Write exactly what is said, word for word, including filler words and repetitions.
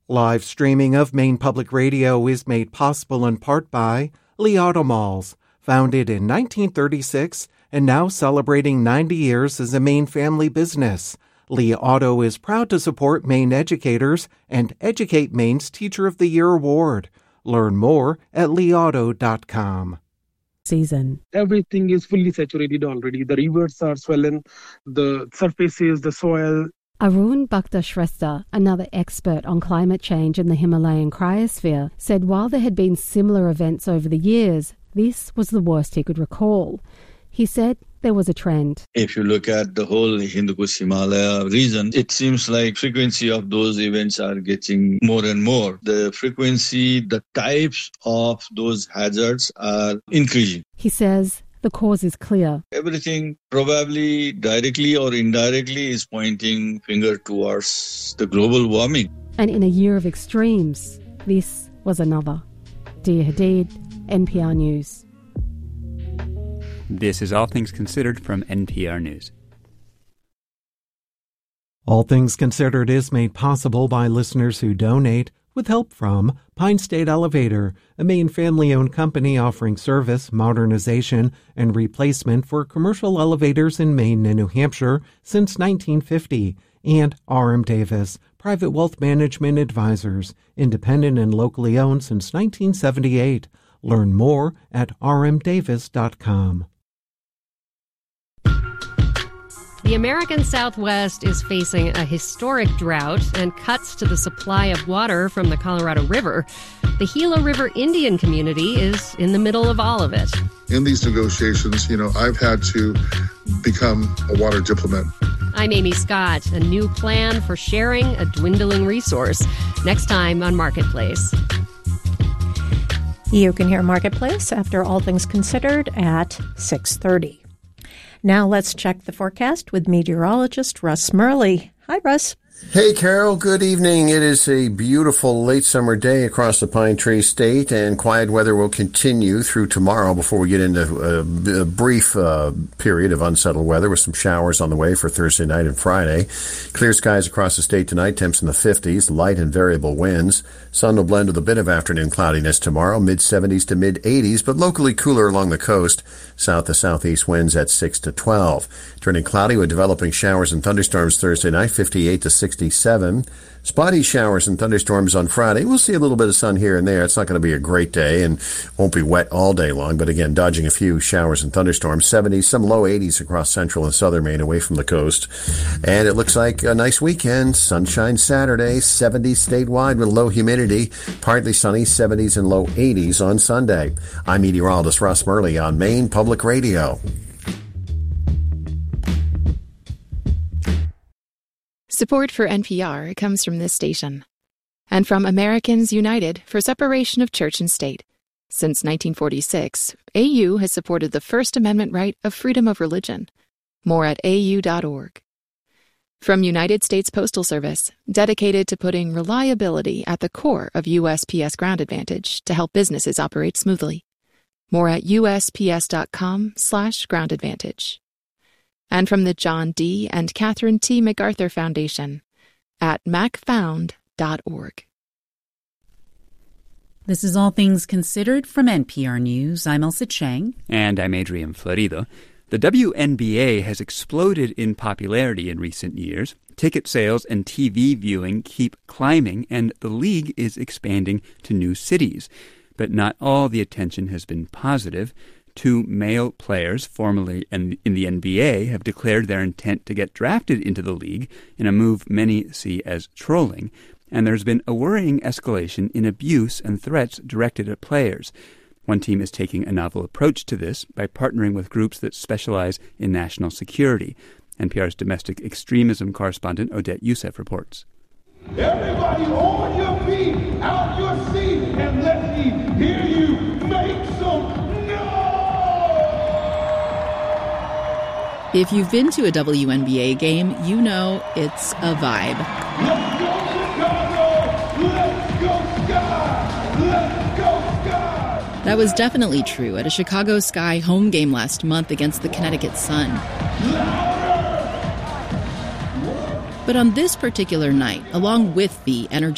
Live streaming of Maine Public Radio is made possible in part by Lee Auto Malls, founded in nineteen thirty-six and now celebrating ninety years as a Maine family business. Lee Auto is proud to support Maine educators and Educate Maine's Teacher of the Year Award. Learn more at lee auto dot com. Season. Everything is fully saturated already. The rivers are swollen, the surfaces, the soil. Arun Bhaktashreshtha, another expert on climate change in the Himalayan cryosphere, said while there had been similar events over the years, this was the worst he could recall. He said there was a trend. If you look at the whole Hindu Kush Himalaya region, it seems like frequency of those events are getting more and more. The frequency, the types of those hazards are increasing. He says the cause is clear. Everything probably directly or indirectly is pointing finger towards the global warming. And in a year of extremes, this was another. Dia Hadid, N P R News. This is All Things Considered from N P R News. All Things Considered is made possible by listeners who donate with help from Pine State Elevator, a Maine family-owned company offering service, modernization, and replacement for commercial elevators in Maine and New Hampshire since nineteen fifty, and R M Davis, private wealth management advisors, independent and locally owned since nineteen seventy-eight. Learn more at r m davis dot com. The American Southwest is facing a historic drought and cuts to the supply of water from the Colorado River. The Gila River Indian community is in the middle of all of it. In these negotiations, you know, I've had to become a water diplomat. I'm Amy Scott. A new plan for sharing a dwindling resource. Next time on Marketplace. You can hear Marketplace after All Things Considered at six thirty. Now let's check the forecast with meteorologist Russ Murley. Hi, Russ. Hey, Carol. Good evening. It is a beautiful late summer day across the Pine Tree State, and quiet weather will continue through tomorrow before we get into a, a brief uh, period of unsettled weather with some showers on the way for Thursday night and Friday. Clear skies across the state tonight, temps in the fifties, light and variable winds. Sun will blend with a bit of afternoon cloudiness tomorrow, mid-seventies to mid-eighties, but locally cooler along the coast. South to southeast winds at six to twelve. Turning cloudy with developing showers and thunderstorms Thursday night, fifty-eight to sixty-seven. Spotty showers and thunderstorms on Friday. We'll see a little bit of sun here and there. It's not going to be a great day and won't be wet all day long, but again, dodging a few showers and thunderstorms. seventies, some low eighties across central and southern Maine away from the coast. And it looks like a nice weekend. Sunshine Saturday, seventies statewide with low humidity. Partly sunny, seventies and low eighties on Sunday. I'm meteorologist Russ Murley on Maine Public Radio. Support for N P R comes from this station and from Americans United for Separation of Church and State. Since nineteen forty-six, A U has supported the First Amendment right of freedom of religion. More at a u dot org. From United States Postal Service, dedicated to putting reliability at the core of U S P S Ground Advantage to help businesses operate smoothly. More at u s p s dot com slash ground advantage. And from the John D. and Catherine T. MacArthur Foundation at mac found dot org. This is All Things Considered from N P R News. I'm Elsa Chang. And I'm Adrian Florido. The W N B A has exploded in popularity in recent years. Ticket sales and T V viewing keep climbing, and the league is expanding to new cities. But not all the attention has been positive. Two male players formerly in the N B A have declared their intent to get drafted into the league in a move many see as trolling, and there's been a worrying escalation in abuse and threats directed at players. One team is taking a novel approach to this by partnering with groups that specialize in national security. N P R's domestic extremism correspondent Odette Youssef reports. Everybody on your feet, out your seat, and let me hear you make some noise! If you've been to a W N B A game, you know it's a vibe. Let's go Chicago! Let's go Sky! Let's go Sky! That was definitely true at a Chicago Sky home game last month against the Connecticut Sun. But on this particular night, along with the energy